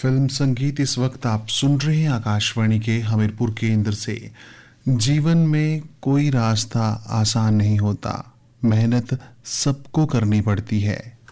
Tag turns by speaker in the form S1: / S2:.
S1: Film संगीत इस वक्त आप सुन रहे हैं आकाशवाणी के हमीरपुर केंद्र से। जीवन में कोई रास्ता आसान नहीं होता, मेहनत सबको करनी पड़ती है।